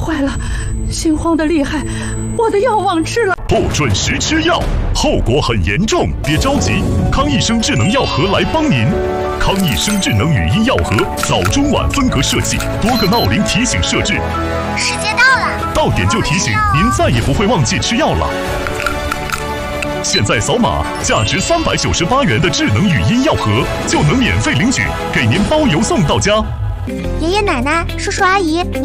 坏了，心慌的厉害，我的药忘吃了。 不准时吃药，后果很严重。别着急，康益生智能药盒来帮您。康益生智能语音药盒，早中晚分隔设计，多个闹铃提醒设置。 时间到了， 到点就提醒，您再也不会忘记吃药了。现在扫码，价值398元的智能语音药盒就能免费领取，给您包邮送到家。 爷爷奶奶、叔叔阿姨。